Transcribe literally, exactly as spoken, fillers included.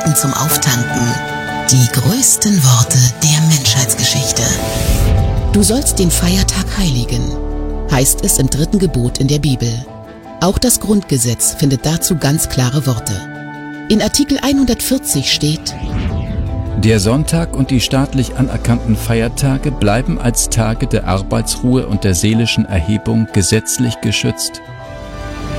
Minuten zum Auftanken. Die größten Worte der Menschheitsgeschichte. Du sollst den Feiertag heiligen, heißt es im dritten Gebot in der Bibel. Auch das Grundgesetz findet dazu ganz klare Worte. In Artikel hundertvierzig steht: Der Sonntag und die staatlich anerkannten Feiertage bleiben als Tage der Arbeitsruhe und der seelischen Erhebung gesetzlich geschützt.